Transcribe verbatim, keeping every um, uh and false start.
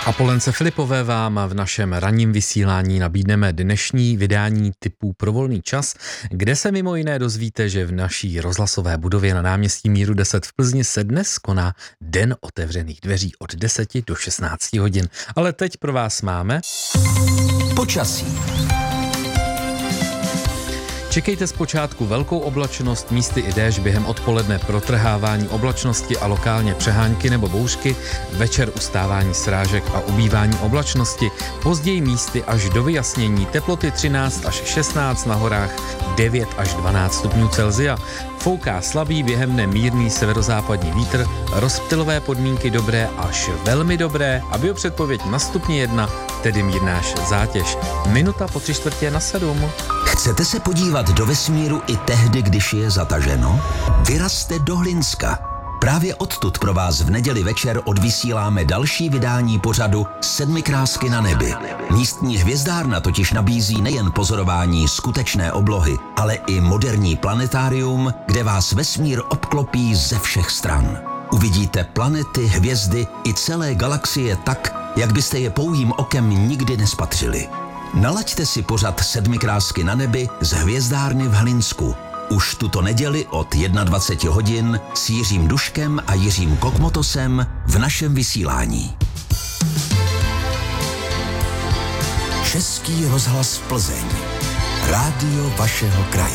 A Polence Filipové vám v našem ranním vysílání nabídneme dnešní vydání typu Pro volný čas, kde se mimo jiné dozvíte, že v naší rozhlasové budově na náměstí Míru deset v Plzni se dnes koná Den otevřených dveří od deseti do šestnácti hodin. Ale teď pro vás máme počasí. Čekejte zpočátku velkou oblačnost, místy i déšť, během odpoledne protrhávání oblačnosti a lokálně přehánky nebo bouřky, večer ustávání srážek a ubývání oblačnosti, později místy až do vyjasnění, teploty třináct až šestnáct, na horách devět až dvanáct stupňů Celsia. Fouká slabý, během dne mírný severozápadní vítr, rozptylové podmínky dobré až velmi dobré a biopředpověď na stupni jedna, tedy mírná zátěž. Minuta po tři čtvrtě na sedm. Chcete se podívat do vesmíru i tehdy, když je zataženo? Vyrazte do Hlinska. Právě odtud pro vás v neděli večer odvysíláme další vydání pořadu Sedmi krásky na nebi. Místní hvězdárna totiž nabízí nejen pozorování skutečné oblohy, ale i moderní planetárium, kde vás vesmír obklopí ze všech stran. Uvidíte planety, hvězdy i celé galaxie tak, jak byste je pouhým okem nikdy nespatřili. Nalaďte si pořad Sedmi krásky na nebi z hvězdárny v Hlinsku. Už tuto neděli od dvacet jedna hodin s Jiřím Duškem a Jiřím Kokmotosem v našem vysílání. Český rozhlas Plzeň. Rádio vašeho kraje.